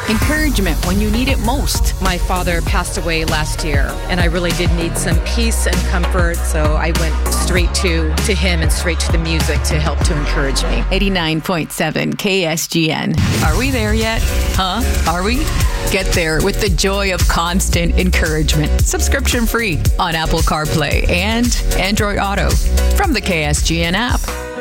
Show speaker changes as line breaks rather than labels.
Encouragement when you need it most.
My father passed away last year, and I really did need some peace and comfort, so I went straight to him and straight to the music to help to encourage me.
89.7 KSGN. Are we there yet? Huh? Are we? Get there with the joy of constant encouragement. Subscription free on Apple CarPlay and Android Auto from the KSGN app.